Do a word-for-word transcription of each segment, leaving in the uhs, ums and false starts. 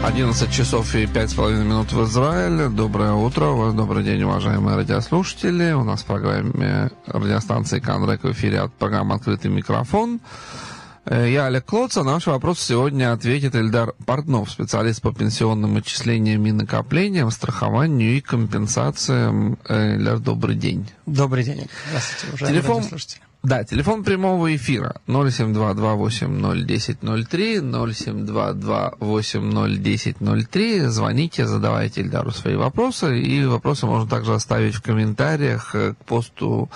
одиннадцать часов и пять с половиной минут в Израиле. Доброе утро, у вас добрый день, уважаемые радиослушатели. У нас в программе радиостанции Канрек в эфире от программы «Открытый микрофон». Я Олег Клоц, а на наш вопрос сегодня ответит Эльдар Портнов, специалист по пенсионным отчислениям и накоплениям, страхованию и компенсациям. Эльдар, добрый день. Добрый день. Здравствуйте, уважаемые Телефон... радиослушатели. Да, телефон прямого эфира ноль семь два два восемь ноль десять ноль три, ноль семь два два восемь ноль десять ноль три. Звоните, задавайте Эльдару свои вопросы, и вопросы можно также оставить в комментариях к посту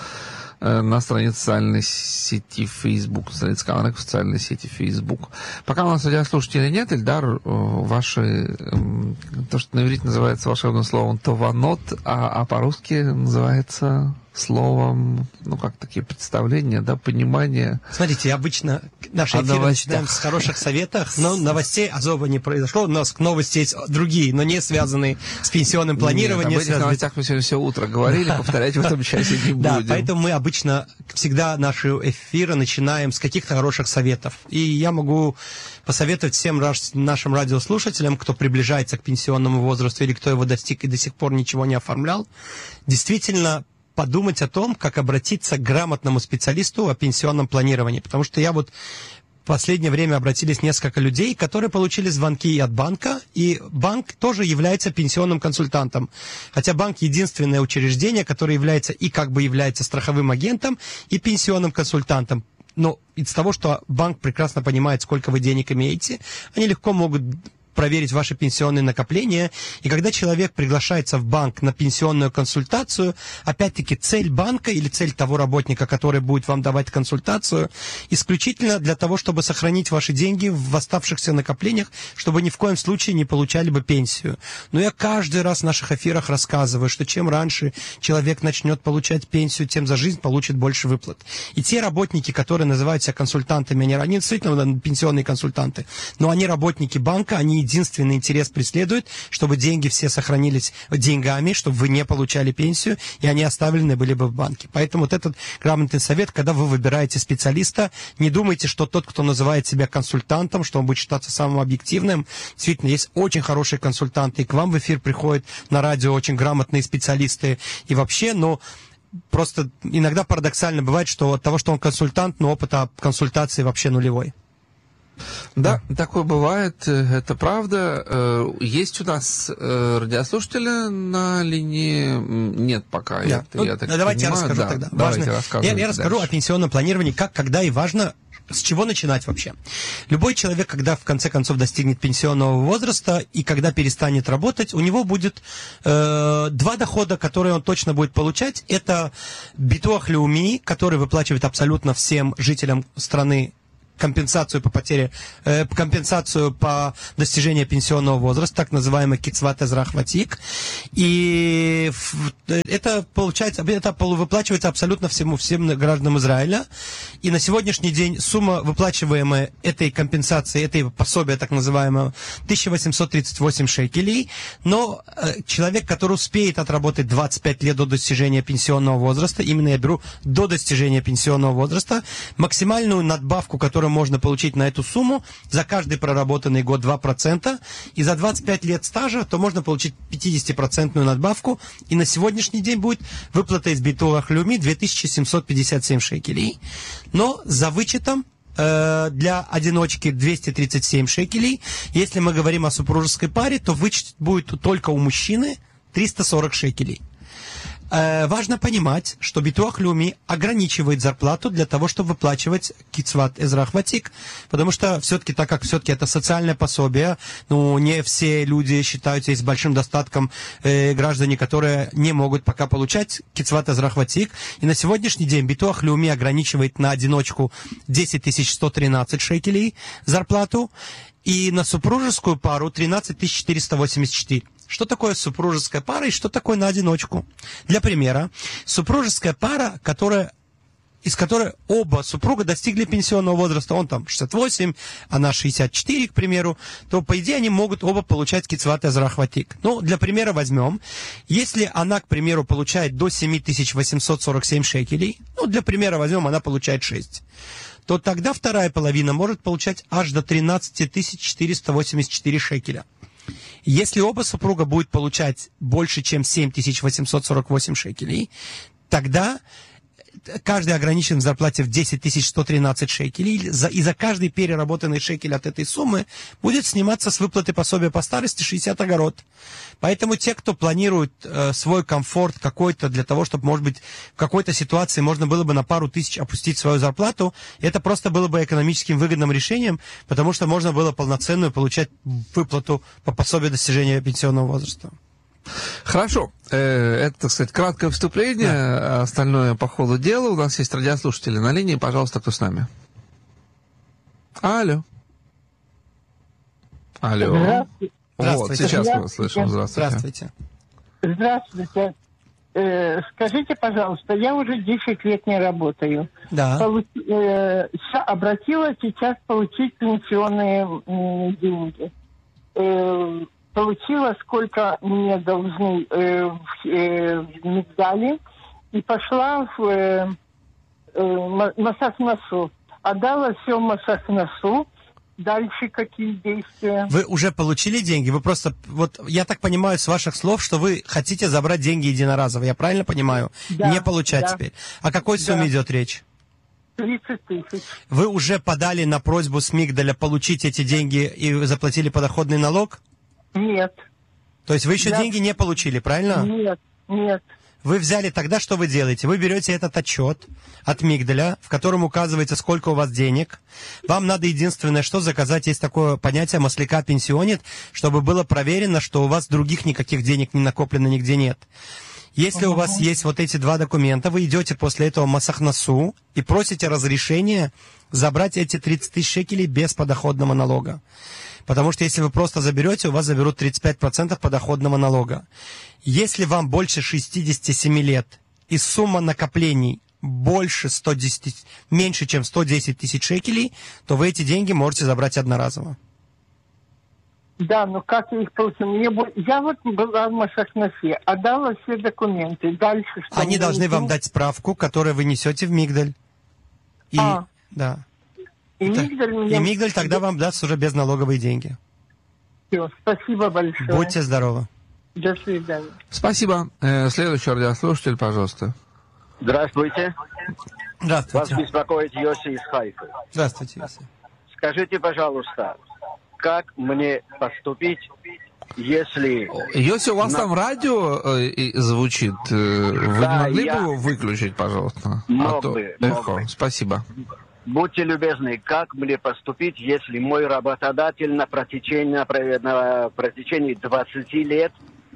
на странице социальной сети Facebook, странице Канрек в социальной сети Facebook. Пока у нас радиослушателей нет, Эльдар, ваши, то, что на иврите называется волшебным словом «тованот», а, а по-русски называется словом, ну, как такие представления, да, понимание. Смотрите, обычно наши эфиры начинаем с хороших советов, но новостей особо не произошло. У нас новости есть другие, но не связанные с пенсионным планированием. Нет, об этих новостях мы сегодня все утро говорили, повторять в этом часе не будем. Да, поэтому мы обычно всегда наши эфиры начинаем с каких-то хороших советов. И я могу посоветовать всем нашим радиослушателям, кто приближается к пенсионному возрасту или кто его достиг и до сих пор ничего не оформлял, действительно подумать о том, как обратиться к грамотному специалисту о пенсионном планировании. Потому что я вот в последнее время обратились несколько людей, которые получили звонки от банка, и банк тоже является пенсионным консультантом. Хотя банк единственное учреждение, которое является и как бы является страховым агентом, и пенсионным консультантом. Но из того, что банк прекрасно понимает, сколько вы денег имеете, они легко могут проверить ваши пенсионные накопления. И когда человек приглашается в банк на пенсионную консультацию, опять-таки цель банка или цель того работника, который будет вам давать консультацию, исключительно для того, чтобы сохранить ваши деньги в оставшихся накоплениях, чтобы ни в коем случае не получали бы пенсию. Но я каждый раз в наших эфирах рассказываю, что чем раньше человек начнет получать пенсию, тем за жизнь получит больше выплат. И те работники, которые называют себя консультантами, они, они действительно пенсионные консультанты, но они работники банка, они единственный интерес преследуют, чтобы деньги все сохранились деньгами, чтобы вы не получали пенсию, и они оставлены были бы в банке. Поэтому вот этот грамотный совет, когда вы выбираете специалиста, не думайте, что тот, кто называет себя консультантом, что он будет считаться самым объективным. Действительно, есть очень хорошие консультанты, и к вам в эфир приходят на радио очень грамотные специалисты, и вообще, но просто иногда парадоксально бывает, что от того, что он консультант, но опыта консультации вообще нулевой. Да, да, такое бывает, это правда. Есть у нас радиослушатели на линии? Нет пока. Да. Я, ну, я так давайте понимаю. я расскажу да, тогда. Давайте Важно. Я, я расскажу дальше. о пенсионном планировании, как, когда и важно, с чего начинать вообще. Любой человек, когда в конце концов достигнет пенсионного возраста и когда перестанет работать, у него будет э, два дохода, которые он точно будет получать. Это битуах леуми, который выплачивает абсолютно всем жителям страны компенсацию по потере, э, компенсацию по достижению пенсионного возраста, так называемый кицват эзрах ватик. И это получается, это выплачивается абсолютно всему, всем гражданам Израиля. И на сегодняшний день сумма, выплачиваемая этой компенсации, этой пособия, так называемого, тысяча восемьсот тридцать восемь шекелей. Но э, человек, который успеет отработать двадцать пять лет до достижения пенсионного возраста, именно я беру до достижения пенсионного возраста, максимальную надбавку, которую можно получить на эту сумму за каждый проработанный год два процента, и за двадцать пять лет стажа, то можно получить пятидесятипроцентную надбавку, и на сегодняшний день будет выплата из битуах леуми две тысячи семьсот пятьдесят семь шекелей, но за вычетом э, для одиночки двести тридцать семь шекелей. Если мы говорим о супружеской паре, то вычет будет только у мужчины триста сорок шекелей. Э, важно понимать, что битуах леуми ограничивает зарплату для того, чтобы выплачивать кицват эзрах ватик, потому что все-таки, так как все-таки это социальное пособие, ну, не все люди считаются, есть большим достатком э, граждане, которые не могут пока получать кицват эзрах ватик, и на сегодняшний день битуах леуми ограничивает на одиночку десять тысяч сто тринадцать шекелей зарплату, и на супружескую пару тринадцать тысяч четыреста восемьдесят четыре. Что такое супружеская пара и что такое на одиночку? Для примера, супружеская пара, которая, из которой оба супруга достигли пенсионного возраста, он там шестьдесят восемь, она шестьдесят четыре, к примеру, то, по идее, они могут оба получать кицват эзрах ватик. Ну, для примера возьмем, если она, к примеру, получает до семь тысяч восемьсот сорок семь шекелей, ну, для примера возьмем, она получает шесть, то тогда вторая половина может получать аж до тринадцать тысяч четыреста восемьдесят четыре шекеля. Если оба супруга будут получать больше, чем семь тысяч восемьсот сорок восемь шекелей, тогда каждый ограничен в зарплате в десять тысяч сто тринадцать шекелей, за, и за каждый переработанный шекель от этой суммы будет сниматься с выплаты пособия по старости шестьдесят огород. Поэтому те, кто планирует э, свой комфорт какой-то для того, чтобы, может быть, в какой-то ситуации можно было бы на пару тысяч опустить свою зарплату, это просто было бы экономическим выгодным решением, потому что можно было полноценную получать выплату по пособию достижения пенсионного возраста. Хорошо. Это, так сказать, краткое вступление, да. Остальное по ходу дела. У нас есть радиослушатели на линии. Пожалуйста, кто с нами? Алло. Алло. Здравствуйте. Вот, сейчас Здравствуйте. мы слышим. Здравствуйте. Здравствуйте. Здравствуйте. Э, скажите, пожалуйста, я уже десять лет не работаю. Да. Получ... Э, обратилась сейчас получить пенсионные м, деньги. Э, получила, сколько мне должны э, в, э, в Мигдале, и пошла в э, э, Масахнасу. Отдала все в Масахнасу. Дальше какие действия? Вы уже получили деньги? Вы просто, вот я так понимаю с ваших слов, что вы хотите забрать деньги единоразово. Я правильно понимаю? Да, Не получать да. теперь. О какой сумме Да. идет речь? тридцать тысяч. Вы уже подали на просьбу с Мигдаля получить эти деньги и заплатили подоходный налог? Нет. То есть вы еще Да. деньги не получили, правильно? Нет, нет. Вы взяли тогда, что вы делаете? Вы берете этот отчет от Мигдаля, в котором указывается, сколько у вас денег. Вам надо единственное, что заказать, есть такое понятие «масляка пенсионит», чтобы было проверено, что у вас других никаких денег не накоплено нигде нет. Если у вас есть вот эти два документа, вы идете после этого в Масахнасу и просите разрешения забрать эти тридцать тысяч шекелей без подоходного налога. Потому что если вы просто заберете, у вас заберут тридцать пять процентов подоходного налога. Если вам больше шестидесяти семи лет и сумма накоплений больше ста десяти, меньше, чем сто десять тысяч шекелей, то вы эти деньги можете забрать одноразово. Да, но как я их получила? Мне бо- Я вот была в Масахнасе, отдала все документы. Дальше что? Они мне должны нужно? вам дать справку, которую вы несете в Мигдаль. И, А. да. И Это- Мигдаль и меня... Мигдаль тогда вам даст уже безналоговые деньги. Всё, спасибо большое. Будьте здоровы. До свидания. Спасибо. Э, Следующий радиослушатель, пожалуйста. Здравствуйте. Вас Здравствуйте. беспокоит Йоси из Хайфы. Здравствуйте, Иосиф. Скажите, пожалуйста, как мне поступить, если... Йоси, у вас На- там радио э, и звучит. Э, Вы Да, не могли я- бы его выключить, пожалуйста? Мог а то бы, легко. мог бы. Спасибо. Будьте любезны, как мне поступить, если мой работодатель на протяжении, на про- на протяжении двадцати лет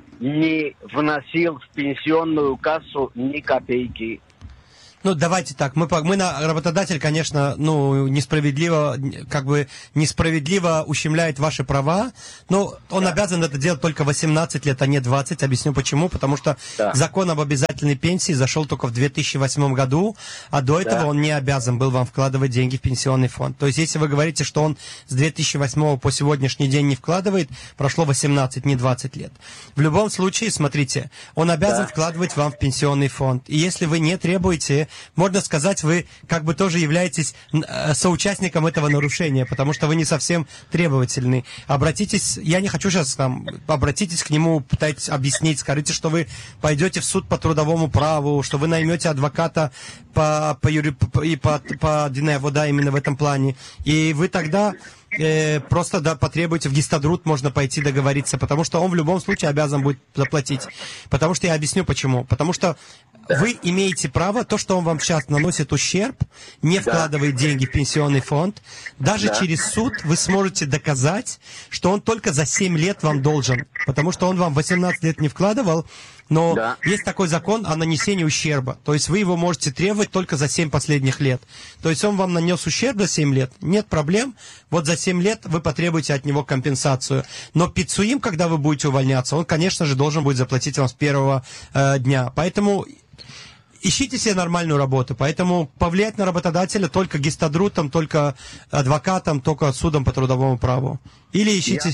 не вносил в пенсионную кассу ни копейки? Ну, давайте так, мы, по- мы на работодатель, конечно, ну, несправедливо, как бы, несправедливо ущемляет ваши права, но он Да. обязан это делать только восемнадцать лет, а не двадцать. Объясню почему. Потому что Да. закон об обязательной пенсии зашел только в две тысячи восьмом году, а до этого Да. он не обязан был вам вкладывать деньги в пенсионный фонд. То есть, если вы говорите, что он с две тысячи восьмого по сегодняшний день не вкладывает, прошло восемнадцать, не двадцать лет. В любом случае, смотрите, он обязан Да. вкладывать вам в пенсионный фонд. И если вы не требуете, можно сказать, вы как бы тоже являетесь э, соучастником этого нарушения, потому что вы не совсем требовательны. Обратитесь, я не хочу сейчас там, обратитесь к нему, пытайтесь объяснить, скажите, что вы пойдете в суд по трудовому праву, что вы наймете адвоката по, по, юри, по, и по, по Диневу, да, именно в этом плане. И вы тогда э, просто да, потребуете, в Гистадрут можно пойти договориться, потому что он в любом случае обязан будет заплатить. Потому что я объясню почему. Потому что вы имеете право, то, что он вам сейчас наносит ущерб, не вкладывает деньги в пенсионный фонд, даже Да. через суд вы сможете доказать, что он только за семь лет вам должен, потому что он вам восемнадцать лет не вкладывал, но Да. есть такой закон о нанесении ущерба, то есть вы его можете требовать только за семь последних лет. То есть он вам нанес ущерб за семь лет, нет проблем, вот за семь лет вы потребуете от него компенсацию. Но пиццуим, когда вы будете увольняться, он, конечно же, должен будет заплатить вам с первого э, дня. Поэтому ищите себе нормальную работу. Поэтому повлиять на работодателя только гистадрутом, только адвокатом, только судом по трудовому праву. Или ищите...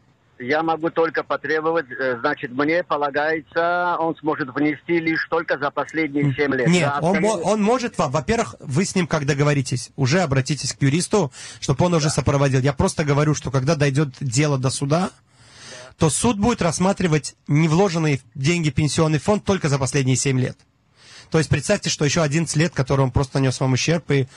Я могу только потребовать, э, значит, мне полагается, он сможет внести лишь только за последние семь лет. Нет, За он, мо- остальные- он может вам, во-первых, вы с ним как договоритесь, уже обратитесь к юристу, чтобы он уже сопроводил. Я просто говорю, что когда дойдет дело до суда, то суд будет рассматривать невложенные деньги в пенсионный фонд только за последние семь лет. То есть представьте, что еще одиннадцать лет, которые он просто нанес вам ущерб, и...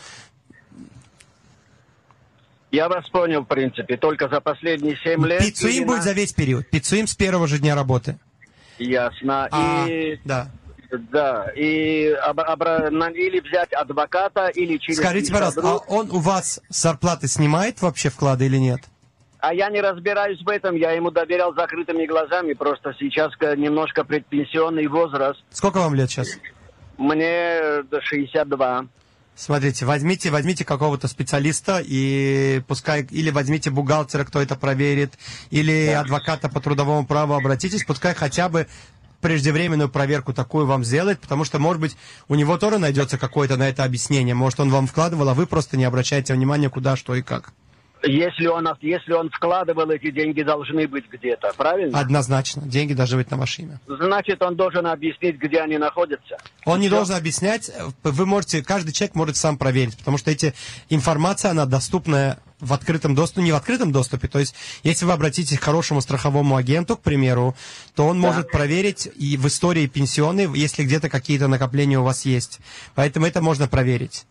Я вас понял, в принципе, только за последние семь лет... Пиццуим будет на... за весь период, пиццуим с первого же дня работы. Ясно. А, и... да. Да, и об, об, или взять адвоката, или через... Скажите, пожалуйста, а он у вас с зарплаты снимает вообще вклады или нет? А я не разбираюсь в этом, я ему доверял закрытыми глазами, просто сейчас немножко предпенсионный возраст. Сколько вам лет сейчас? Мне шестьдесят два. Смотрите, возьмите, возьмите какого-то специалиста и пускай, или возьмите бухгалтера, кто это проверит, или да. адвоката по трудовому праву обратитесь, пускай хотя бы преждевременную проверку такую вам сделает, потому что, может быть, у него тоже найдется какое-то на это объяснение. Может, он вам вкладывал, а вы просто не обращаете внимания, куда, что и как. Если он, если он вкладывал, эти деньги должны быть где-то, правильно? Однозначно. Деньги должны быть на ваше имя. Значит, он должен объяснить, где они находятся. Он не Все. должен объяснять. Вы можете, каждый человек может сам проверить, потому что эти информация, она доступная в открытом доступе, не в открытом доступе. То есть, если вы обратитесь к хорошему страховому агенту, к примеру, то он да. может проверить и в истории пенсионной, если где-то какие-то накопления у вас есть. Поэтому это можно проверить.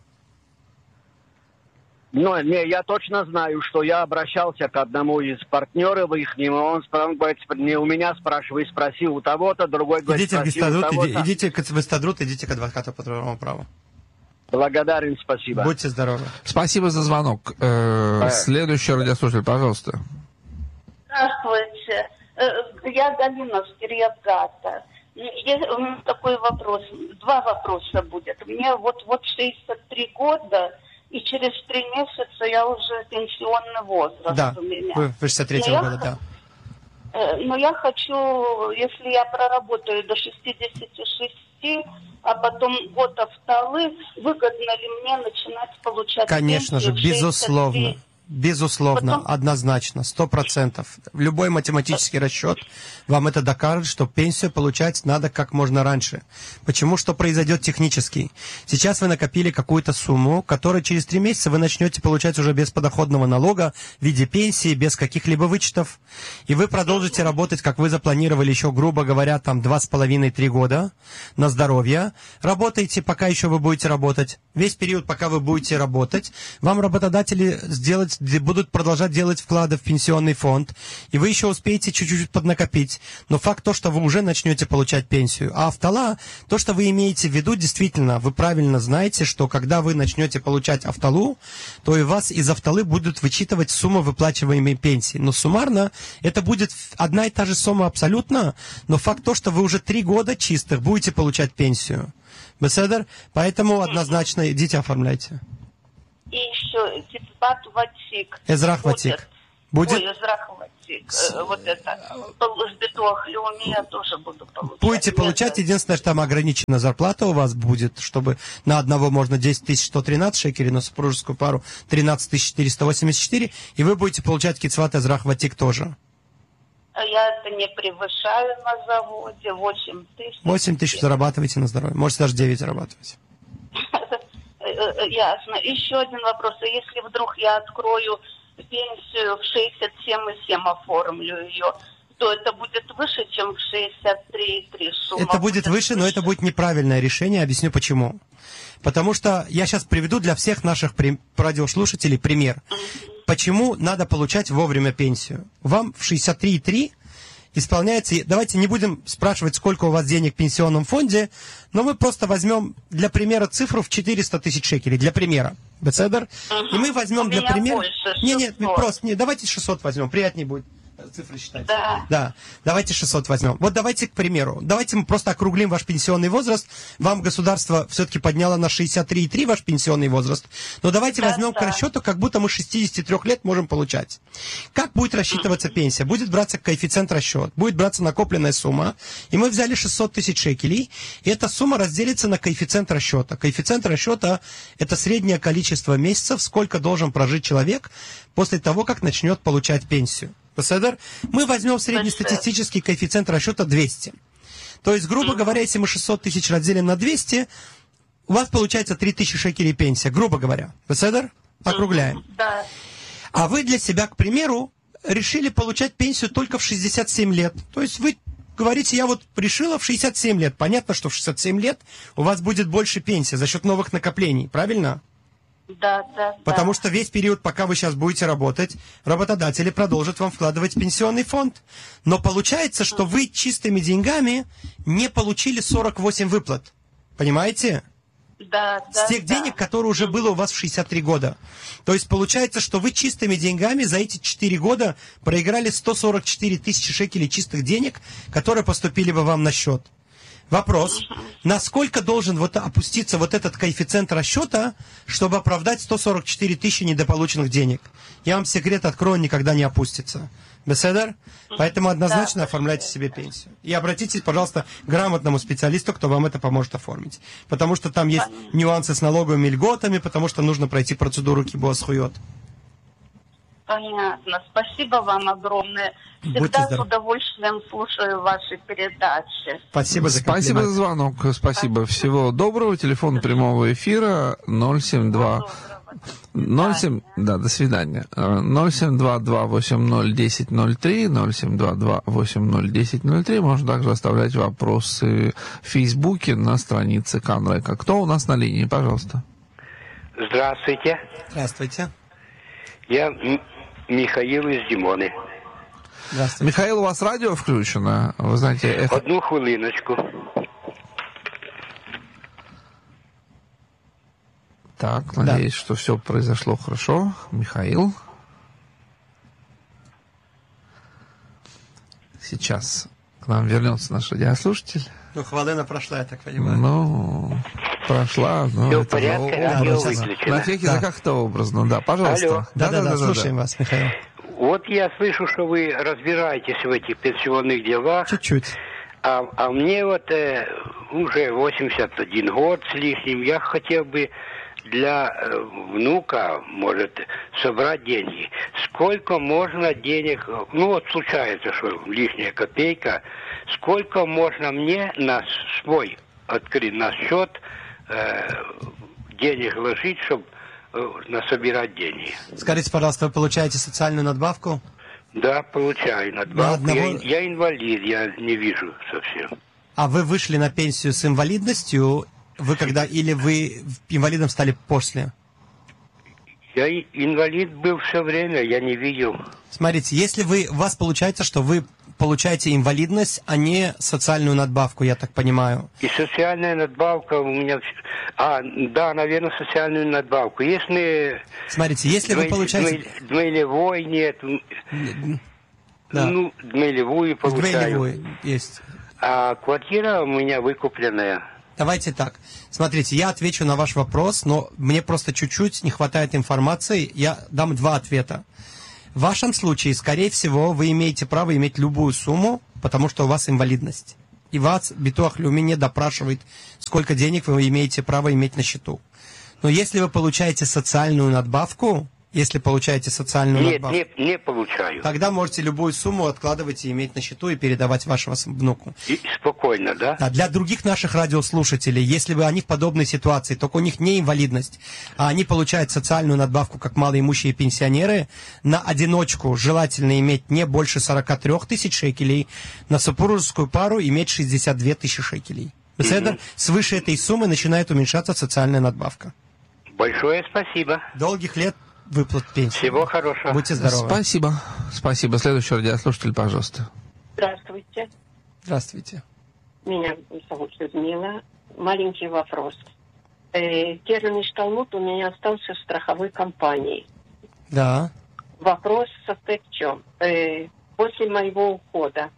Ну, не, я точно знаю, что я обращался к одному из партнеров их, он говорит, не у меня спрашивает, спросил у того-то, другой говорит, идите спросил в у того-то. Идите, идите в Бестадрут, идите к адвокату по трудовому праву. Благодарен, спасибо. Будьте здоровы. Спасибо за звонок. Э, а... Следующий радиослушатель, пожалуйста. Здравствуйте. Я Галина с Кирьят-Гата. У меня такой вопрос. Два вопроса будет. Мне вот, вот шестьдесят три года, и через три месяца я уже пенсионный возраст да, у меня. вы шестьдесят третьего года, я, да. Но я хочу, если я проработаю до шестидесяти шести, а потом год автолы, выгодно ли мне начинать получать Конечно же, безусловно. Безусловно, Потом... однозначно, сто процентов. Любой математический расчет вам это докажет, что пенсию получать надо как можно раньше. Почему? Что произойдет технически? Сейчас вы накопили какую-то сумму, которую через три месяца вы начнете получать уже без подоходного налога в виде пенсии, без каких-либо вычетов. И вы продолжите работать, как вы запланировали еще, грубо говоря, там два с половиной-три года на здоровье. Работаете, пока еще вы будете работать. Весь период, пока вы будете работать, вам работодатели сделать будут продолжать делать вклады в пенсионный фонд, и вы еще успеете чуть-чуть поднакопить. Но факт то, что вы уже начнете получать пенсию. А автола, то, что вы имеете в виду, действительно, вы правильно знаете, что когда вы начнете получать автолу, то и вас из автолы будут вычитывать сумму выплачиваемой пенсии. Но суммарно это будет одна и та же сумма абсолютно, но факт то, что вы уже три года чистых будете получать пенсию. Беседер? Поэтому однозначно идите оформляйте. И еще Китбат Ватик. Эзрах Ватик. Будет? Ой, Эзрах Ватик. Э, вот это. С Битуах Леуми я тоже буду получать. Будете получать. Единственное, что там ограничена зарплата у вас будет, чтобы на одного можно десять тысяч сто тринадцать шекелей, на супружескую пару тринадцать тысяч четыреста восемьдесят четыре, и вы будете получать Китсват Эзрах Ватик тоже. Я это не превышаю на заводе. восемь тысяч. восемь тысяч зарабатываете на здоровье. Можете даже девять зарабатывать. Ясно. Еще один вопрос. А если вдруг я открою пенсию в шестьдесят семь и семь, оформлю ее, то это будет выше, чем в шестьдесят три и три сумма? Это будет выше, но это будет неправильное решение. Объясню почему. Потому что я сейчас приведу для всех наших радиослушателей пример. Почему надо получать вовремя пенсию? Вам в шестьдесят три и три исполняется... Давайте не будем спрашивать, сколько у вас денег в пенсионном фонде, но мы просто возьмем для примера цифру в четыреста тысяч шекелей. Для примера. Бецедер. Угу. И мы возьмем у для примера... Не, нет, шестьсот. просто не, давайте шестьсот возьмем, приятнее будет. Цифры считать. Да. Да. Давайте шестьсот возьмем. Вот давайте, к примеру, давайте мы просто округлим ваш пенсионный возраст. Вам государство все-таки подняло на шестьдесят три и три ваш пенсионный возраст. Но давайте да, возьмем да. к расчету, как будто мы с шестидесяти трёх лет можем получать. Как будет рассчитываться пенсия? Будет браться коэффициент расчет, будет браться накопленная сумма. И мы взяли шестьсот тысяч шекелей, и эта сумма разделится на коэффициент расчета. Коэффициент расчета – это среднее количество месяцев, сколько должен прожить человек после того, как начнет получать пенсию. Мы возьмем среднестатистический коэффициент расчета двести. То есть, грубо говоря, если мы шестьсот тысяч разделим на двести, у вас получается три тысячи шекелей пенсия, грубо говоря. Округляем. Да. А вы для себя, к примеру, решили получать пенсию только в шестьдесят семь лет. То есть вы говорите, я вот решила в шестьдесят семь лет. Понятно, что в шестьдесят семь лет у вас будет больше пенсии за счет новых накоплений, правильно? Да, да, Потому да. что весь период, пока вы сейчас будете работать, работодатели продолжат вам вкладывать в пенсионный фонд. Но получается, что вы чистыми деньгами не получили сорок восемь выплат. Понимаете? Да, да, С тех да. денег, которые уже было у вас в шестьдесят три года. То есть получается, что вы чистыми деньгами за эти четыре года проиграли сто сорок четыре тысячи шекелей чистых денег, которые поступили бы вам на счет. Вопрос, насколько должен вот опуститься вот этот коэффициент расчета, чтобы оправдать сто сорок четыре тысячи недополученных денег? Я вам секрет открою, он никогда не опустится. Беседер? Поэтому однозначно Да. оформляйте себе пенсию. И обратитесь, пожалуйста, к грамотному специалисту, кто вам это поможет оформить. Потому что там есть нюансы с налоговыми льготами, потому что нужно пройти процедуру кибуас-хуйот. Понятно. Спасибо вам огромное. Будьте Всегда с здоровы. удовольствием слушаю ваши передачи. Спасибо за Спасибо комплимент. за звонок. Спасибо. Всего доброго. Телефон прямого эфира ноль семь два ноль семь, да, до свидания. ноль семь два два восемь ноль десять ноль три, ноль семь два два восемь ноль десять ноль три. Можно также оставлять вопросы в Фейсбуке на странице Канрека. Кто у нас на линии, пожалуйста? Здравствуйте. Здравствуйте. Я М- Михаил из Димоны. Здравствуйте. Михаил, у вас радио включено? Вы знаете, эхо... Одну хвилиночку. Так, надеюсь, что все произошло хорошо. Михаил. Сейчас к нам вернется наш радиослушатель. Ну, хвалына прошла, я так понимаю. Ну, прошла. Ну, Все в это порядке, же радио образно. выключено. На всех Да. языках это образно, да. Пожалуйста. Алло. Да-да-да, слушаем вас, Михаил. Вот я слышу, что вы разбираетесь в этих пенсионных делах, Чуть-чуть. а, а мне вот э, уже восемьдесят один год с лишним. Я хотел бы для э, внука, может, собрать деньги. Сколько можно денег, ну вот случается, что лишняя копейка, сколько можно мне на свой открыть, на счет э, денег ложить, чтобы насобирать деньги. Скажите, пожалуйста, вы получаете социальную надбавку? Да, получаю надбавку. На одного- Я, я инвалид, я не вижу совсем. А вы вышли на пенсию с инвалидностью, вы когда, или вы инвалидом стали после? Я и- инвалид был все время, я не видел. Смотрите, если вы, у вас получается, что вы получаете инвалидность, а не социальную надбавку, я так понимаю. И социальная надбавка у меня... вс- А, да, наверное, социальную надбавку. Если... Смотрите, если вы дмой- получаете... дмой- Дмойлевой нет, Да. ну, дмойлевую получаю. Двоевой есть. А квартира у меня выкупленная. Давайте так. Смотрите, я отвечу на ваш вопрос, но мне просто чуть-чуть не хватает информации. Я дам два ответа. В вашем случае, скорее всего, вы имеете право иметь любую сумму, потому что у вас инвалидность. И вас Битуах Леуми не допрашивает, сколько денег вы имеете право иметь на счету. Но если вы получаете социальную надбавку, если получаете социальную Нет, надбавку, не, не получаю. тогда можете любую сумму откладывать и иметь на счету и передавать вашему внуку. И спокойно, да? А для других наших радиослушателей, если бы они в подобной ситуации, только у них не инвалидность, а они получают социальную надбавку, как малоимущие пенсионеры, на одиночку желательно иметь не больше сорок три тысяч шекелей, на супружескую пару иметь шестьдесят две тысячи шекелей. Mm-hmm. Свыше этой суммы начинает уменьшаться социальная надбавка. Большое спасибо. Долгих лет выплат пенсии. Всего хорошего. Будьте здоровы. Спасибо. Спасибо. Следующий радиослушатель, пожалуйста. Здравствуйте. Здравствуйте. Меня зовут Людмила. Маленький вопрос. Э, Керен Ишталмут у меня остался в страховой компании. Да. Вопрос состоит в чем? Э, после моего ухода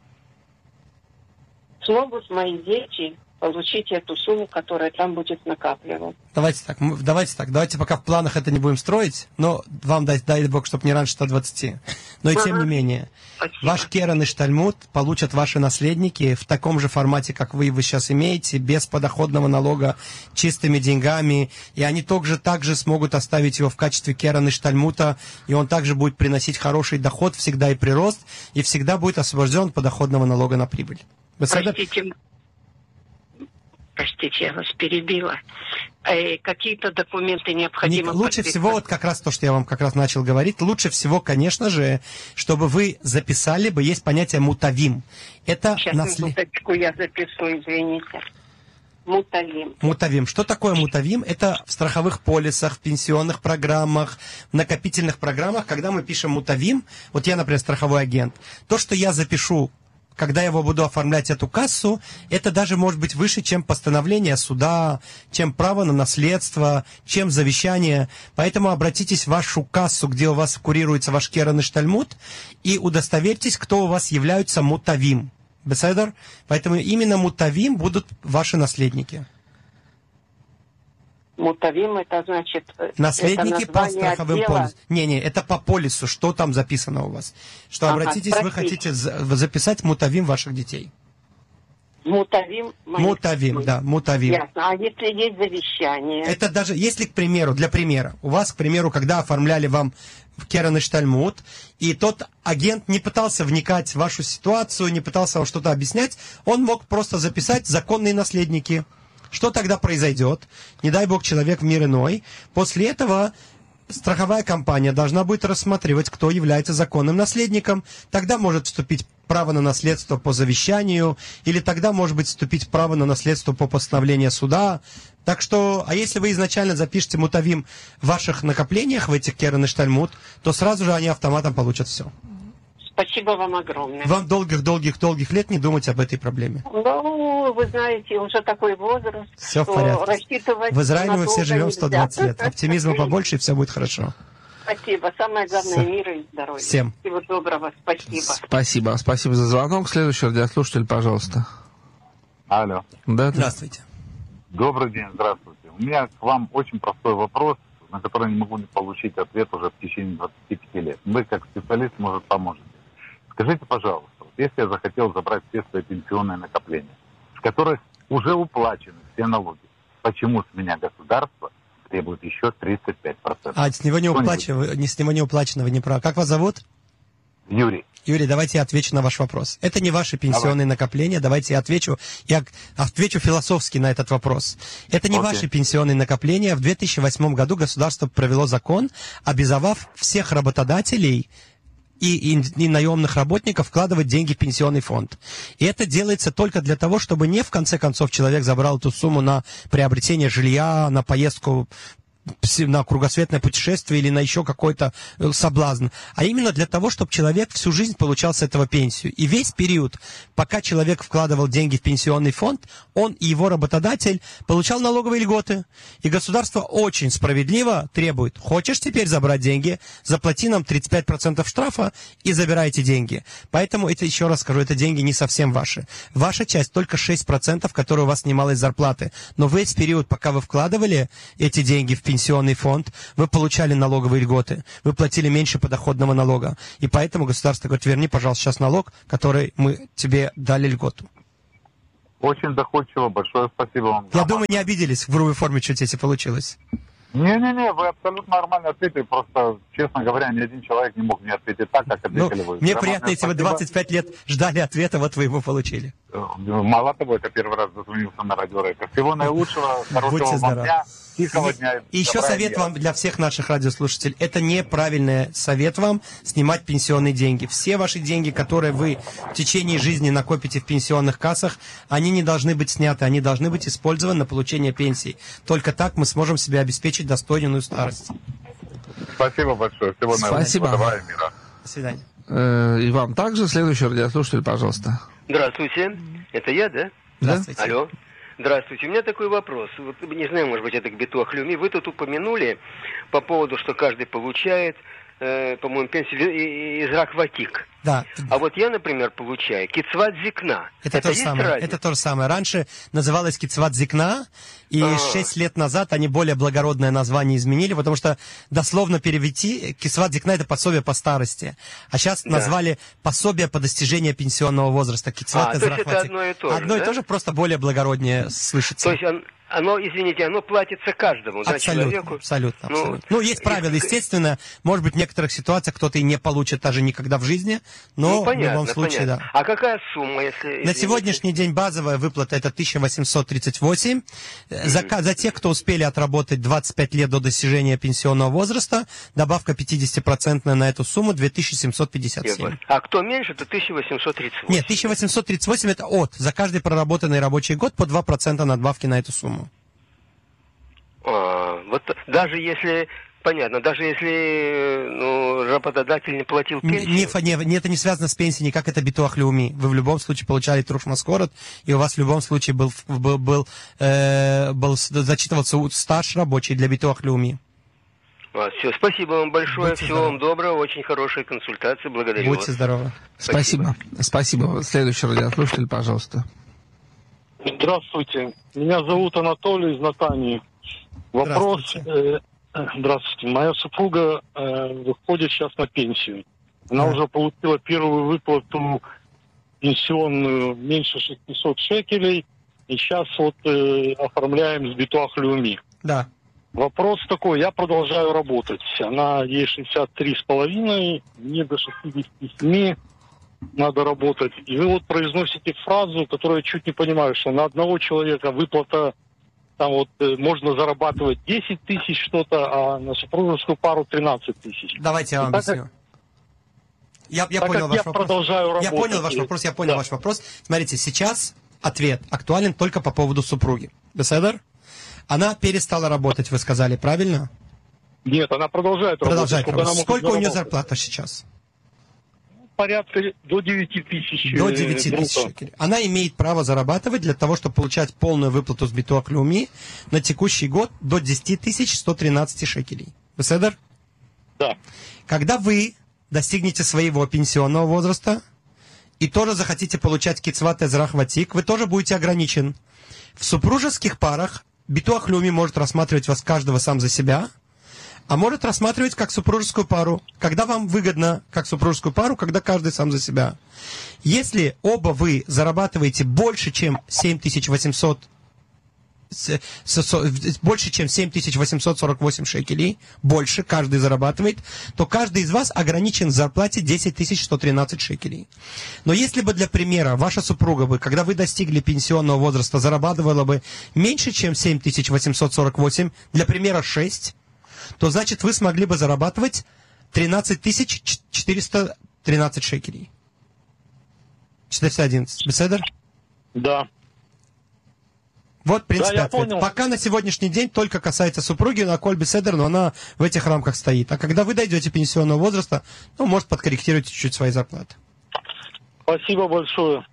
смогут мои дети получить эту сумму, которая там будет накапливаться? Давайте так, мы- давайте так, давайте пока в планах это не будем строить, но вам дай, дай Бог, чтобы не раньше ста двадцати. Но и тем не менее, Спасибо. ваш Керен и Штальмут получат ваши наследники в таком же формате, как вы его сейчас имеете, без подоходного налога, чистыми деньгами, и они также, также смогут оставить его в качестве Керен и Штальмута, и он также будет приносить хороший доход всегда и прирост, и всегда будет освобожден от подоходного налога на прибыль. Вы согласны? Простите, простите, я вас перебила. Э, какие-то документы необходимо Не, лучше подписать? всего, вот как раз то, что я вам как раз начал говорить, лучше всего, конечно же, чтобы вы записали бы, есть понятие мутавим. Это Сейчас, наслед... минуточку, я запишу, извините. Мутавим. Мутавим. Что такое мутавим? Это в страховых полисах, в пенсионных программах, в накопительных программах, когда мы пишем мутавим, вот я, например, страховой агент, то, что я запишу, когда я его буду оформлять эту кассу, это даже может быть выше, чем постановление суда, чем право на наследство, чем завещание. Поэтому обратитесь в вашу кассу, где у вас курируется ваш керен и штальмут, и удостоверьтесь, кто у вас являются мутавим. Беседер? Поэтому именно мутавим будут ваши наследники. Мутавим, это значит... Наследники это по страховым отдела. полисам. Не-не, это по полису, что там записано у вас. Что Ага, обратитесь, вы простите. хотите за- записать мутавим ваших детей. Мутавим. моих Мутавим, детей. да, мутавим. Ясно. А если есть завещание? Это даже, если, к примеру, для примера, у вас, к примеру, когда оформляли вам керен и штальмут, и тот агент не пытался вникать в вашу ситуацию, не пытался вам что-то объяснять, он мог просто записать законные наследники. Что тогда произойдет? Не дай бог, человек в мир иной. После этого страховая компания должна будет рассматривать, кто является законным наследником. Тогда может вступить право на наследство по завещанию, или тогда может быть вступить право на наследство по постановлению суда. Так что, а если вы изначально запишете мутавим в ваших накоплениях, в этих керен и штальмут, то сразу же они автоматом получат все. Спасибо вам огромное. Вам долгих-долгих-долгих лет не думать об этой проблеме. Ну, вы знаете, уже такой возраст, Все в что порядке. рассчитывать В Израиле мы надолго все живем нельзя. сто двадцать лет. Оптимизма побольше, и все будет хорошо. Спасибо. Самое главное, Всё. мира и здоровья. Всем. Всего доброго. Спасибо. Спасибо. Спасибо за звонок. Следующий радиослушатель, пожалуйста. Алло. Да, да. Здравствуйте. Добрый день, здравствуйте. У меня к вам очень простой вопрос, на который не могу не получить ответ уже в течение двадцати пяти лет. Вы, как специалист, может, поможете. Скажите, пожалуйста, вот если я захотел забрать все свои пенсионные накопления, с которых уже уплачены все налоги, почему с меня государство требует еще тридцать пять процентов? А с него не Кто-нибудь? уплачено, не с него не уплачено, вы не правы. Как вас зовут? Юрий. Юрий, давайте я отвечу на ваш вопрос. Это не ваши пенсионные накопления. Давайте я отвечу. Я отвечу философски на этот вопрос. Это не Окей. ваши пенсионные накопления. В две тысячи восьмом году государство провело закон, обязав всех работодателей и, и, и наемных работников вкладывать деньги в пенсионный фонд. И это делается только для того, чтобы не в конце концов человек забрал эту сумму на приобретение жилья, на поездку, на кругосветное путешествие или на еще какой-то соблазн, а именно для того, чтобы человек всю жизнь получал с этого пенсию. И весь период, пока человек вкладывал деньги в пенсионный фонд, он и его работодатель получал налоговые льготы. И государство очень справедливо требует: хочешь теперь забрать деньги, заплати нам тридцать пять процентов штрафа и забирай эти деньги. Поэтому, это, еще раз скажу, это деньги не совсем ваши. Ваша часть только шесть процентов, которая у вас снималась с зарплаты. Но весь период, пока вы вкладывали эти деньги в пенсионный фонд, вы получали налоговые льготы, вы платили меньше подоходного налога. И поэтому государство говорит: верни, пожалуйста, сейчас налог, который мы тебе дали льготу. Очень доходчиво, большое спасибо вам. Я думаю, не обиделись в грубой форме, что тебе получилось. Не-не-не, вы абсолютно нормально ответили, просто, честно говоря, ни один человек не мог мне ответить так, как Ну, ответили вы. мне Громадное приятно, если вы спасибо. двадцать пять лет ждали ответа, вот вы его получили. Мало того, это первый раз дозвонился на радио Рейка. Всего наилучшего, хорошего Будьте вам здоровы. дня, тихого И, дня. и еще добра совет мира. вам для всех наших радиослушателей. Это неправильный совет вам снимать пенсионные деньги. Все ваши деньги, которые вы в течение жизни накопите в пенсионных кассах, они не должны быть сняты, они должны быть использованы на получение пенсии. Только так мы сможем себе обеспечить достойную старость. Спасибо большое. Всего наилучшего. Спасибо. Добра и мира. До свидания. Э, И вам также. Следующий радиослушатель, пожалуйста. Здравствуйте. Это я, да? Здравствуйте. Алло. Здравствуйте. У меня такой вопрос. Вот, не знаю, может быть, это к Битуах Люми. Вы тут упомянули по поводу, что каждый получает, э, по-моему, пенсию из Рахватик. Да. А вот я, например, получаю кицват зикна. Это, то же есть самое. разница? Это то же самое. Раньше называлось кицват зикна, и А. шесть лет назад они более благородное название изменили, потому что дословно перевести кицват зикна — это пособие по старости. А сейчас Да. назвали пособие по достижению пенсионного возраста. Кицват А, из то есть это Рахватик. одно и то же, Одно и да? то же, просто более благороднее слышится. То есть он- оно, извините, оно платится каждому, да, Абсолютно, человеку. абсолютно, Ну, абсолютно. Ну, есть правила, и- естественно. Может быть, в некоторых ситуациях кто-то и не получит даже никогда в жизни, но ну, понятно, в любом случае, понятно. да. А какая сумма, если... На извините? сегодняшний день базовая выплата это тысяча восемьсот тридцать восемь. За, ка- за тех, кто успели отработать двадцать пять лет до достижения пенсионного возраста, добавка пятьдесят процентов на эту сумму две тысячи семьсот пятьдесят семь. А кто меньше, то тысяча восемьсот тридцать восемь. Нет, тысяча восемьсот тридцать восемь это от. За каждый проработанный рабочий год по два процента надбавки на эту сумму. А, вот даже если... Понятно, даже если ну, работодатель не платил Не, пенсию... не, фа- не, не, это не связано с пенсией, никак это битуах леуми. Вы в любом случае получали трушмаскорот, и у вас в любом случае был, был, был, э, был с- зачитывался у- стаж рабочий для битуах леуми. А, все, спасибо вам большое, Будьте всего вам доброго, очень хорошая консультация, благодарю Будьте вас. здоровы. Спасибо. Спасибо. Следующий радиослушатель, пожалуйста. Здравствуйте. Меня зовут Анатолий из Натании. Вопрос. Здравствуйте. э, Здравствуйте. Моя супруга э, выходит сейчас на пенсию. Она Да. уже получила первую выплату пенсионную меньше шестисот шекелей. И сейчас вот э, оформляем с битуах леуми. Да. Вопрос такой. Я продолжаю работать. Она ей шестьдесят три с половиной, мне до шестидесяти семи надо работать. И вы вот произносите фразу, которую я чуть не понимаю, что на одного человека выплата там вот э, можно зарабатывать десять тысяч что-то, а на супружескую пару тринадцать тысяч. Давайте я вам И так объясню. Я, я так понял как ваш я вопрос. продолжаю Я работать. понял ваш вопрос, я понял Да. ваш вопрос. Смотрите, сейчас ответ актуален только по поводу супруги. Беседер? Она перестала работать, вы сказали, правильно? Нет, она продолжает Продолжает работать. работать. Сколько, Сколько у нее заработать? зарплата сейчас? Порядка до девяти тысяч. До э, девяти тысяч брутто. шекелей. Она имеет право зарабатывать для того, чтобы получать полную выплату с битуах леуми на текущий год до десять тысяч сто тринадцать шекелей. Беседер? Да. Когда вы достигнете своего пенсионного возраста и тоже захотите получать кицват эзрах ватик, вы тоже будете ограничен. В супружеских парах битуах леуми может рассматривать вас каждого сам за себя, а может рассматривать как супружескую пару, когда вам выгодно, как супружескую пару, когда каждый сам за себя. Если оба вы зарабатываете больше, чем семь тысяч восемьсот, с- с- с- больше, чем семь тысяч восемьсот сорок восемь шекелей, больше каждый зарабатывает, то каждый из вас ограничен в зарплате десять тысяч сто тринадцать шекелей. Но если бы, для примера, ваша супруга бы, когда вы достигли пенсионного возраста, зарабатывала бы меньше, чем семь тысяч восемьсот сорок восемь, для примера шесть, то значит вы смогли бы зарабатывать тринадцать тысяч четыреста тринадцать шекелей. четыреста одиннадцать. Беседер? Да. Вот, в принципе, Да, я ответ. понял. Пока на сегодняшний день только касается супруги, на Коль Беседер, но она в этих рамках стоит. А когда вы дойдете пенсионного возраста, ну, может, подкорректируйте чуть-чуть свои зарплаты. Спасибо большое.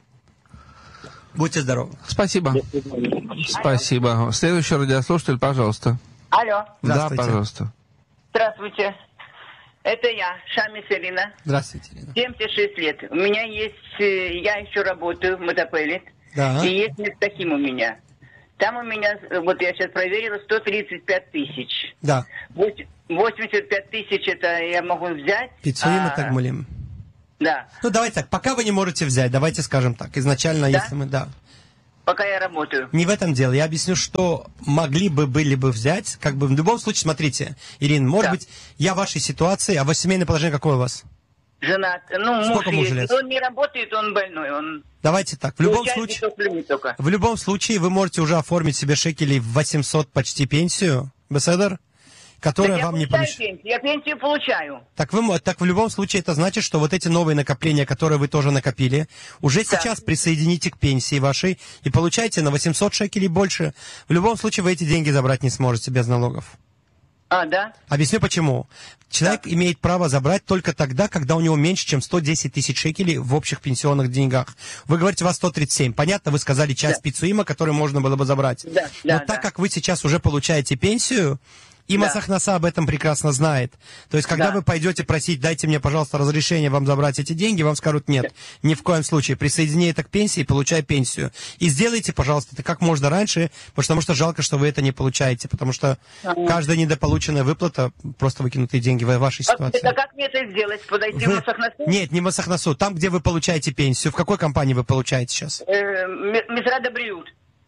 Будьте здоровы. Спасибо. Спасибо. Следующий радиослушатель, пожалуйста. Алло, Да, Здравствуйте. пожалуйста. здравствуйте. Это я, Шами Селина, Здравствуйте, Ирина. семьдесят шесть лет. У меня есть, э, я еще работаю в Мотопеллет, Да. и есть Мефтахим у меня. Там у меня, э, вот я сейчас проверила, сто тридцать пять тысяч. Да. Вось- восемьдесят пять тысяч это я могу взять. Пиццуим а, и тагмулим. Да, Ну, давайте так, пока вы не можете взять, давайте скажем так. Изначально, Да? если мы, да. пока я работаю. Не в этом дело. Я объясню, что могли бы, были бы взять. Как бы в любом случае, смотрите, Ирина, может Да. быть, я в вашей ситуации, а ваше семейное положение какое у вас? Женат. Ну, муж Сколько мужу есть. лет? Он не работает, он больной. Он Давайте так, в любом получает случае... биток люми только. В любом случае, вы можете уже оформить себе шекелей в восемьсот почти пенсию, Беседер, которая Так я вам не получаю получит. пенсию, я пенсию получаю. Так, вы, мо- так в любом случае это значит, что вот эти новые накопления, которые вы тоже накопили, уже Да. сейчас присоедините к пенсии вашей и получаете на восемьсот шекелей больше. В любом случае вы эти деньги забрать не сможете без налогов. А, да? Объясню почему. Человек имеет право забрать только тогда, когда у него меньше, чем сто десять тысяч шекелей в общих пенсионных деньгах. Вы говорите, у вас сто тридцать семь. Понятно, вы сказали часть Да. пиццуима, которую можно было бы забрать. Да, Но да, так да. как вы сейчас уже получаете пенсию, и Да. Масахнаса об этом прекрасно знает. То есть, когда Да. вы пойдете просить, дайте мне, пожалуйста, разрешение вам забрать эти деньги, вам скажут нет, ни в коем случае. Присоедини это к пенсии, получай пенсию. И сделайте, пожалуйста, это как можно раньше, потому что жалко, что вы это не получаете, потому что Ага. каждая недополученная выплата просто выкинутые деньги в вашей А, ситуации. это как мне это сделать? Подойти Вы- в Масахнасу? Нет, не Масахнасу. Там, где вы получаете пенсию. В какой компании вы получаете сейчас? Э, М- Мизрада Бриют.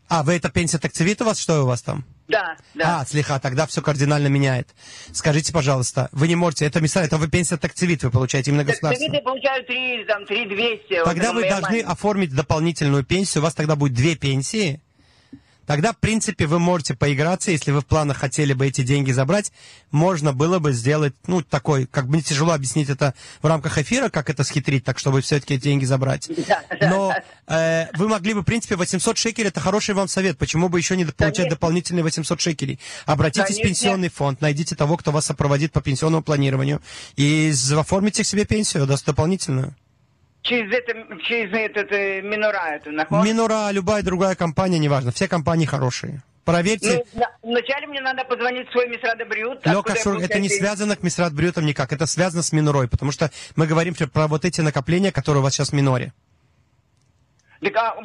А, вы это пенсия такцевит у вас? Что у вас там? Да, да. А, слегка, тогда все кардинально меняет. Скажите, пожалуйста, вы не можете, это, это вы пенсия такцевит, вы получаете именно государство. Такцевит я получаю три, там, три двести. Тогда вот, вы должны маленькая. оформить дополнительную пенсию, у вас тогда будет две пенсии. Тогда, в принципе, вы можете поиграться, если вы в планах хотели бы эти деньги забрать, можно было бы сделать, ну, такой, как бы не тяжело объяснить это в рамках эфира, как это схитрить, так, чтобы все-таки эти деньги забрать. Но э, вы могли бы, в принципе, восемьсот шекелей, это хороший вам совет, почему бы еще не получать Конечно. дополнительные восемьсот шекелей? Обратитесь Конечно. в пенсионный фонд, найдите того, кто вас сопроводит по пенсионному планированию, и оформите себе пенсию дополнительную. Через это, через этот э, Минура это находится? Минура, любая другая компания, неважно. Все компании хорошие. Проверьте. Ну, на, вначале мне надо позвонить в свой Мисрат Абриют. Лёка, это не связано к Мисрат Абриютом никак. Это связано с Минурой, потому что мы говорим про вот эти накопления, которые у вас сейчас в Миноре. Так, а,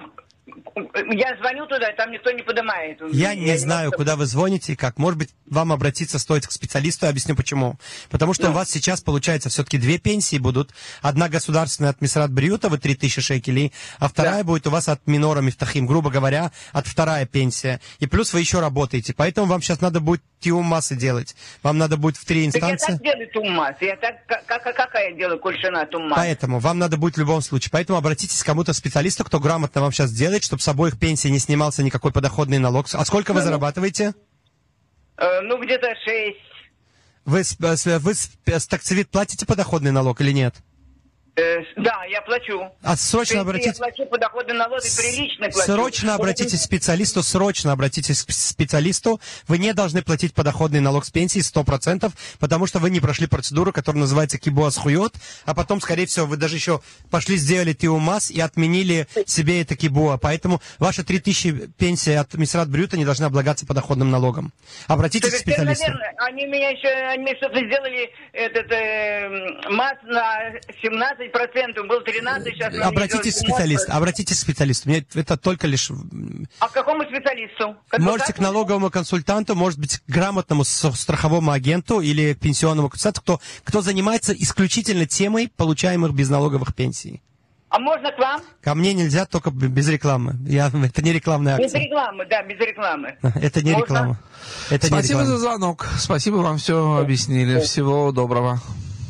я звоню туда, и там никто не поднимает. Я, я не знаю, могу... куда вы звоните и как. Может быть, вам обратиться стоит к специалисту, я объясню почему. Потому что ну. у вас сейчас, получается, все-таки две пенсии будут. Одна государственная от Мисрат Бриюта, вы три тысячи шекелей, а вторая да. будет у вас от Минора Мифтахим, грубо говоря, от вторая пенсия. И плюс вы еще работаете. Поэтому вам сейчас надо будет тиум массы делать. Вам надо будет в три инстанции... Так я так делаю тиум массы. Я так, как, как, как я делаю кольшина тиум массы. Поэтому вам надо будет в любом случае. Поэтому обратитесь к кому-то специалисту, кто грамотно вам сейчас делает, чтобы с обоих пенсий не снимался никакой подоходный налог. А сколько вы зарабатываете? Э, ну, где-то шесть. Вы, вы, вы с такцевит платите подоходный налог или нет? Э, да, я плачу. А срочно обратитесь... Я плачу подоходный налог и прилично плачу. Срочно обратитесь к специалисту, срочно обратитесь к специалисту. Вы не должны платить подоходный налог с пенсии сто процентов, потому что вы не прошли процедуру, которая называется кибуас хуйот, а потом, скорее всего, вы даже еще пошли, сделали тиумас и отменили себе это кибуа. Поэтому ваши три тысячи пенсии от Мисрат Брюта не должны облагаться подоходным налогом. Обратитесь так, к специалисту. Наверное, они меня еще, они мне что-то сделали, этот э, мат на семнадцать процентов, был тринадцать, сейчас... Обратитесь к специалисту, обратитесь к специалисту. Мне это только лишь... А к какому специалисту? К можете к налоговому консультанту, может быть, к грамотному страховому агенту или к пенсионному консультанту, кто, кто занимается исключительно темой получаемых безналоговых пенсий. А можно к вам? Ко мне нельзя, только без рекламы. Я, это не рекламная акция. Без рекламы, да, без рекламы. Это не можно? реклама. Это Спасибо не реклама. за звонок. Спасибо, вам все объяснили. Всего доброго.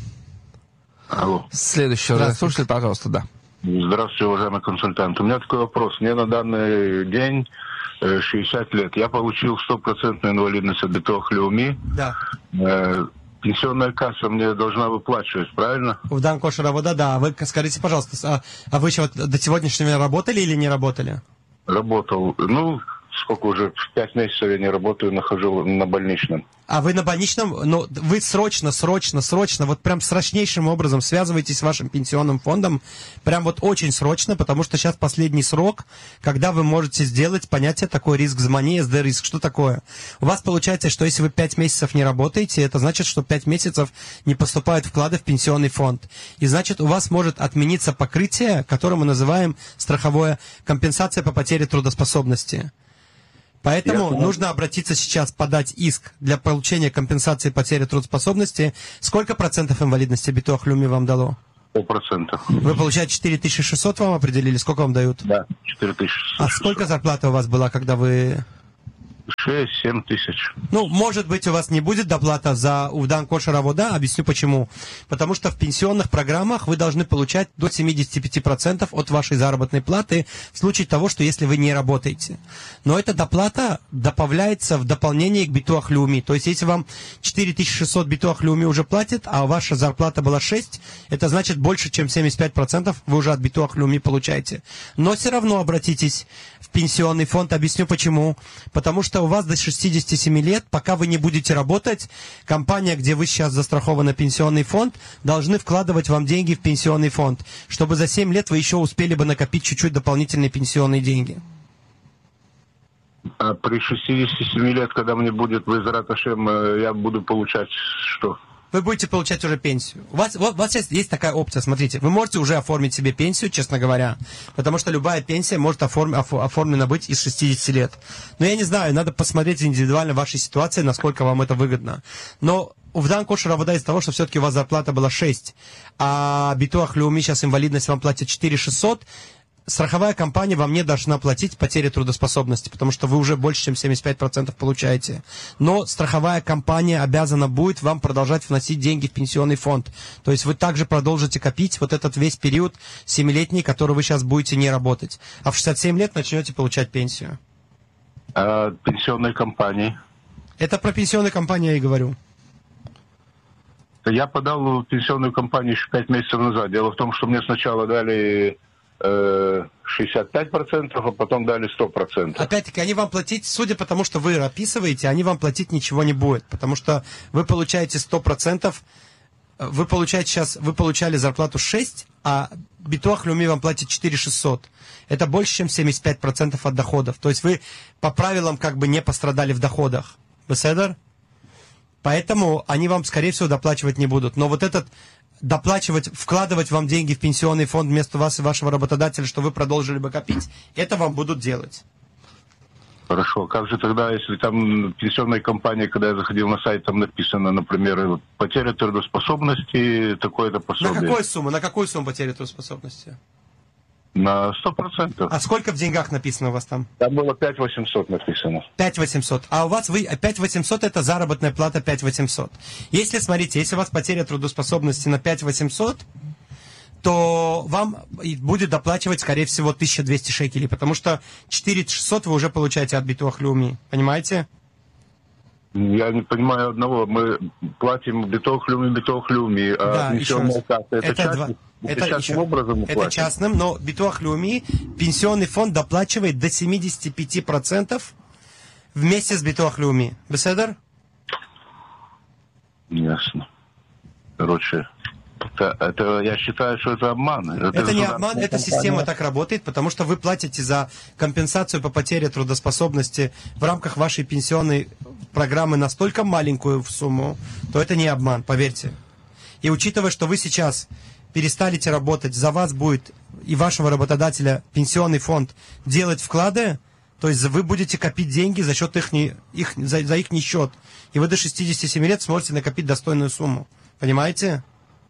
Алло. Следующий слушатель, пожалуйста, да. Здравствуйте, уважаемый консультант. У меня такой вопрос. Мне на данный день шестьдесят лет. Я получил стопроцентную инвалидность от Битох Леуми. Да. Э, пенсионная касса мне должна выплачивать, правильно? В Дан Кошер Авода, да. Вы скажите, пожалуйста, а, а вы еще до сегодняшнего работали или не работали? Работал. Ну, сколько уже? Пять месяцев я не работаю, нахожу на больничном. А вы на больничном, но вы срочно, срочно, срочно, вот прям срочнейшим образом связываетесь с вашим пенсионным фондом, прям вот очень срочно, потому что сейчас последний срок, когда вы можете сделать понятие такой риск змани, эс дэ-риск. Что такое? У вас получается, что если вы пять месяцев не работаете, это значит, что пять месяцев не поступают вклады в пенсионный фонд. И значит, у вас может отмениться покрытие, которое мы называем страховая компенсация по потере трудоспособности. Поэтому нужно обратиться сейчас, подать иск для получения компенсации потери трудоспособности. Сколько процентов инвалидности Битох Леуми вам дало? Сто процентов. Вы получаете четыре тысячи шестьсот, вам определили? Сколько вам дают? Да, четыре тысячи шестьсот. А сколько зарплата у вас была, когда вы... шесть-семь тысяч. Ну, может быть, у вас не будет доплата за Увдан Кошер Авода. Объясню почему. Потому что в пенсионных программах вы должны получать до семьдесят пять процентов от вашей заработной платы в случае того, что если вы не работаете. Но эта доплата добавляется в дополнение к Битуах Леуми. То есть, если вам четыре тысячи шестьсот Битуах Леуми уже платит, а ваша зарплата была шесть, это значит больше, чем семьдесят пять процентов вы уже от Битуах Леуми получаете. Но все равно обратитесь в пенсионный фонд. Объясню почему. Потому что у вас до шестидесяти семи лет, пока вы не будете работать, компания, где вы сейчас застрахованы, пенсионный фонд, должны вкладывать вам деньги в пенсионный фонд, чтобы за семь лет вы еще успели бы накопить чуть-чуть дополнительные пенсионные деньги. А при шестидесяти семи лет, когда мне будет Везрат Ашем, я буду получать что? Вы будете получать уже пенсию. У вас, у вас сейчас есть такая опция, смотрите, вы можете уже оформить себе пенсию, честно говоря, потому что любая пенсия может оформ, оформлена быть из шестидесяти лет. Но я не знаю, надо посмотреть индивидуально вашей ситуации, насколько вам это выгодно. Но Увдан Кошер Авода из того, что все-таки у вас зарплата была шесть, а Битуах Леуми сейчас инвалидность вам платит четыре тысячи шестьсот, страховая компания вам не должна платить потери трудоспособности, потому что вы уже больше, чем семьдесят пять процентов получаете. Но страховая компания обязана будет вам продолжать вносить деньги в пенсионный фонд. То есть вы также продолжите копить вот этот весь период семилетний, который вы сейчас будете не работать. А в шестьдесят семь лет начнете получать пенсию. А пенсионной компании? Это про пенсионную компанию я и говорю. Я подал в пенсионную компанию еще пять месяцев назад. Дело в том, что мне сначала дали э, шестьдесят пять процентов, а потом дали сто процентов. Опять-таки, они вам платить, судя по тому, что вы описываете, они вам платить ничего не будет, потому что вы получаете сто процентов, вы получаете сейчас, вы получали зарплату шесть, а Битуах Леуми вам платит четыре тысячи шестьсот. Это больше, чем семьдесят пять процентов от доходов. То есть вы по правилам как бы не пострадали в доходах. Беседер? Поэтому они вам, скорее всего, доплачивать не будут. Но вот этот доплачивать, вкладывать вам деньги в пенсионный фонд вместо вас и вашего работодателя, что вы продолжили бы копить, это вам будут делать. Хорошо. Как же тогда, если там пенсионная компания, когда я заходил на сайт, там написано, например, потеря трудоспособности, такое-то пособие. На какую сумму? На какую сумму потеря трудоспособности? На сто процентов. А сколько в деньгах написано у вас там? Там было пять тысяч восемьсот написано. пять тысяч восемьсот. А у вас вы пять тысяч восемьсот это заработная плата пять тысяч восемьсот. Если, смотрите, если у вас потеря трудоспособности на пять тысяч восемьсот, то вам будет доплачивать, скорее всего, тысяча двести шекелей, потому что четыре тысячи шестьсот вы уже получаете от Битуах Леуми. Понимаете? Я не понимаю одного. Мы платим Битуах Леуми, Битуах Леуми, а да, пенсионная касса это, это частный? два... Это, это, еще... образом это частным, но Битуах Леуми, пенсионный фонд доплачивает до семьдесят пять процентов вместе с Битуах Леуми. Беседер? Ясно. Короче, это, это, я считаю, что это обман. Это, это не обман, эта система так работает, потому что вы платите за компенсацию по потере трудоспособности в рамках вашей пенсионной программы настолько маленькую сумму, то это не обман, поверьте. И учитывая, что вы сейчас перестанете работать, за вас будет и вашего работодателя пенсионный фонд делать вклады, то есть вы будете копить деньги за счет их, их, за, за их счет. И вы до шестидесяти семи лет сможете накопить достойную сумму. Понимаете?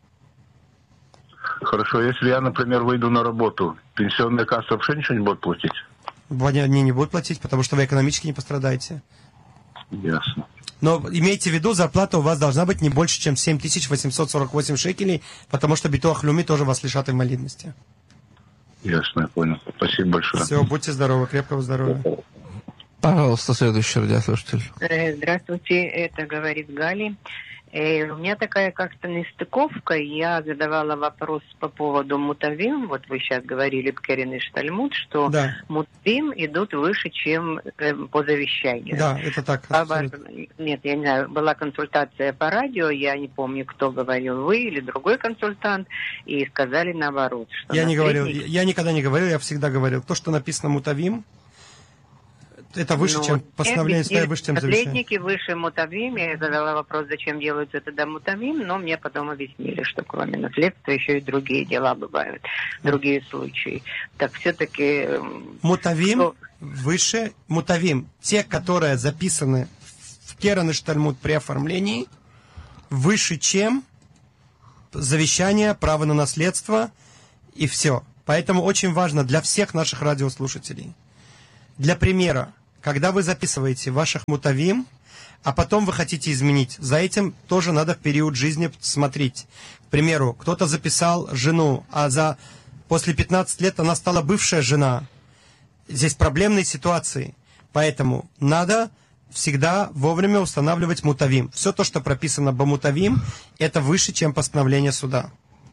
Хорошо, если я, например, выйду на работу, пенсионная касса вообще ничего не будет платить? Они не будут платить, потому что вы экономически не пострадаете. Ясно. Но имейте в виду, зарплата у вас должна быть не больше, чем семь тысяч восемьсот сорок восемь шекелей, потому что Битуах Леуми тоже вас лишат инвалидности. Ясно, я понял. Спасибо большое. Все, будьте здоровы, крепкого здоровья. Пожалуйста, следующий радиослушатель. Здравствуйте, это говорит Гали. Э, у меня такая как-то нестыковка. Я задавала вопрос по поводу мутавим. Вот вы сейчас говорили, Керен и Штальмут, что да. мутавим идут выше, чем э, по завещанию. Да, это так. А, нет, я не знаю, была консультация по радио, я не помню, кто говорил, вы или другой консультант, и сказали наоборот. Что я наследник... не говорил, я никогда не говорил, я всегда говорил. То, что написано мутавим, это выше, ну, чем постановление стоя выше, чем завещание. Наследники выше мутавим. Я задала вопрос, зачем делаются тогда мутавим, но мне потом объяснили, что кроме наследства еще и другие дела бывают, другие случаи. Так все-таки... Мутавим что... выше, мутавим, те, которые записаны в Керен и Штальмут при оформлении, выше, чем завещание, право на наследство и все. Поэтому очень важно для всех наших радиослушателей. Для примера, когда вы записываете ваших мутавим, а потом вы хотите изменить, за этим тоже надо в период жизни смотреть. К примеру, кто-то записал жену, а за после пятнадцати лет она стала бывшая жена. Здесь проблемные ситуации. Поэтому надо всегда вовремя устанавливать мутавим. Все то, что прописано по мутавим, это выше, чем постановление суда.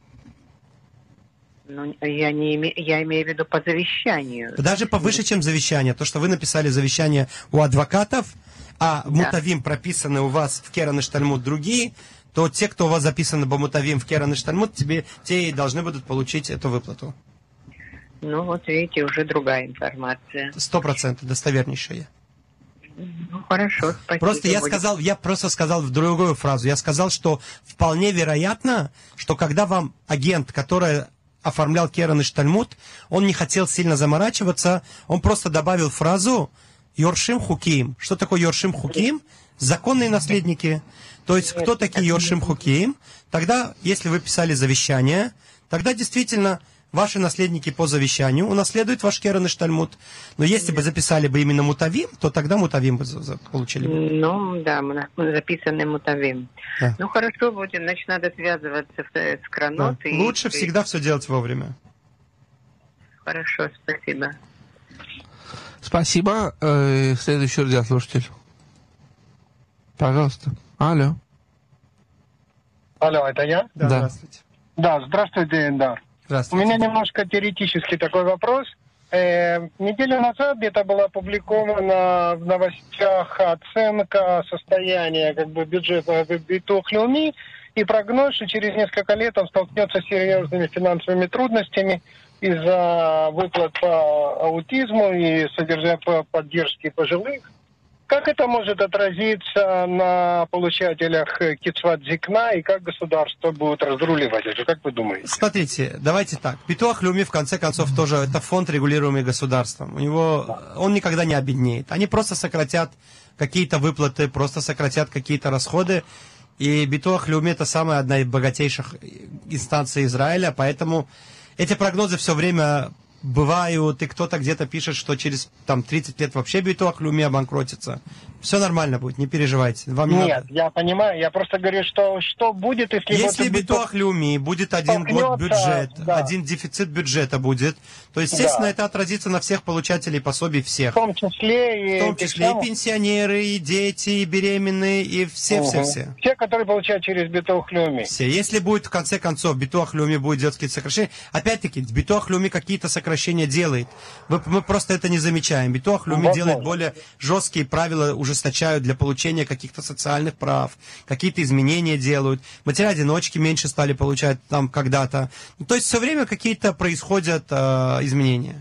Ну, я, не име... я имею в виду по завещанию. Даже повыше, чем завещание. То, что вы написали завещание у адвокатов, а да. мутавим прописаны у вас в Керен и Штальмут другие, то те, кто у вас записаны по мутавим в Керен и Штальмут, тебе, те и должны будут получить эту выплату. Ну, вот видите, уже другая информация. Сто процентов достовернейшая. Ну, хорошо, спасибо. Просто я сказал, я просто сказал в другую фразу. Я сказал, что вполне вероятно, что когда вам агент, который оформлял Керен и Штальмут, он не хотел сильно заморачиваться, он просто добавил фразу «Йоршим Хукиим». Что такое Йоршим Хукиим? Законные наследники. То есть, кто такие Йоршим Хукиим? Тогда, если вы писали завещание, тогда действительно Ваши наследники по завещанию унаследуют ваш керен и штальмут. Но если бы записали бы именно мутавим, то тогда мутавим бы получили бы. Ну, да, мы записаны мутавим. Да. Ну, хорошо будет, значит, надо связываться с Кранот. Да. И... Лучше всегда все делать вовремя. Хорошо, спасибо. Спасибо. Э, следующий радиослушатель. Пожалуйста. Алло. Алло, это я? Да, да. Здравствуйте. Да, здравствуйте, Эльдар. Здравствуйте. У меня немножко теоретический такой вопрос. Э, неделю назад где-то была опубликована в новостях оценка состояния как бы бюджета Битуах Леуми и прогноз, что через несколько лет он столкнется с серьезными финансовыми трудностями из-за выплат по аутизму и содержания по поддержки пожилых. Как это может отразиться на получателях кицват зикна и как государство будет разруливать это? Как вы думаете? Смотрите, давайте так. Битуах Леуми, в конце концов, тоже это фонд, регулируемый государством. У него, он никогда не обеднеет. Они просто сократят какие-то выплаты, просто сократят какие-то расходы. И Битуах Леуми это самая одна из богатейших инстанций Израиля, поэтому эти прогнозы все время бывают, и кто-то где-то пишет, что через там, тридцать лет вообще Битуах Леуми обанкротится. Все нормально будет, не переживайте. Вам не Нет, надо... я понимаю, я просто говорю, что, что будет, если... Если вот Битуах Леуми будет один год бюджет, да. один дефицит бюджета будет, то, естественно, Да. это отразится на всех получателей пособий всех. В том числе и... В том числе и пенсионеры, и дети, и беременные, и все-все-все. Угу. Все, которые получают через Битуах Леуми. Все. Если будет, в конце концов, Битуах Леуми будет делать какие-то сокращения, опять-таки, Битуах Леуми какие-то сокращения делает. Мы, мы просто это не замечаем. Битуах Леуми делает более жесткие правила, ужесточают для получения каких-то социальных прав, какие-то изменения делают. Матеря-одиночки меньше стали получать там когда-то. Ну, то есть все время какие-то происходят э, изменения.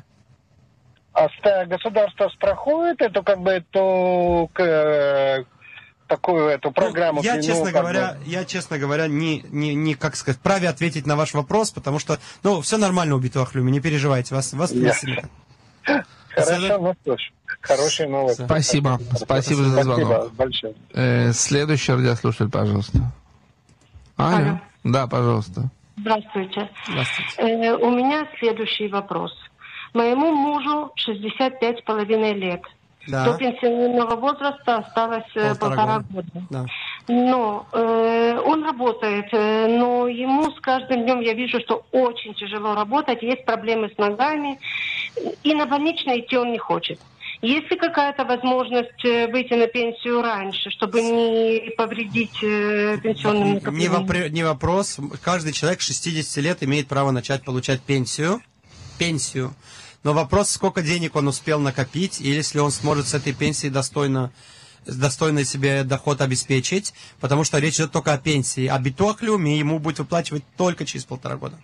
А ста- государство страхует эту, как бы, эту... К, такую эту программу. Я, ну, честно как говоря, бы... я, честно говоря, не, не, не, как сказать, вправе ответить на ваш вопрос, потому что, ну, все нормально у Битуах Леуми, не переживайте, вас, вас Я. не Хорошо, ну что ж, хорошая новость. Спасибо. Спасибо за звонок. Спасибо большое. Э, следующий радиослушатель, пожалуйста. Алло. Алло. Да, пожалуйста. Здравствуйте. Здравствуйте. Э, у меня следующий вопрос. Моему мужу шестьдесят пять с половиной лет. Да. До пенсионного возраста осталось э, Полтора полтора года. года. Да. Но э, он работает, э, но ему с каждым днем я вижу, что очень тяжело работать, есть проблемы с ногами, и на больничный идти он не хочет. Есть ли какая-то возможность э, выйти на пенсию раньше, чтобы не повредить э, пенсионным Не, накоплениям? вопр- не вопрос. Каждый человек шестьдесят лет имеет право начать получать пенсию. Пенсию. Но вопрос, сколько денег он успел накопить, и если он сможет с этой пенсии достойно, достойно себе доход обеспечить, потому что речь идет только о пенсии. А Битуах Леуми ему будет выплачивать только через полтора года.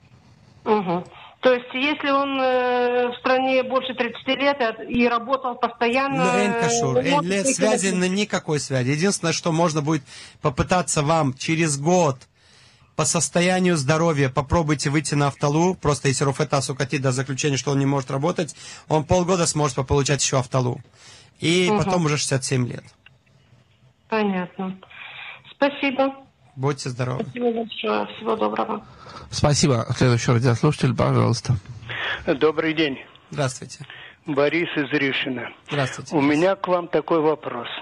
Угу. То есть, если он э, в стране больше тридцати лет и работал постоянно... Ну, эн кашур, э, эн лет связи, на никакой связи. Единственное, что можно будет попытаться вам через год по состоянию здоровья попробуйте выйти на автолу, просто если Руфета сукатит до заключения, что он не может работать, он полгода сможет получать еще автолу. И Угу. потом уже шестьдесят семь лет. Понятно. Спасибо. Будьте здоровы. Спасибо большое. Всего доброго. Спасибо. Следующий радиослушатель, пожалуйста. Добрый день. Здравствуйте. Борис из Ришина. Здравствуйте. У меня к вам такой вопрос.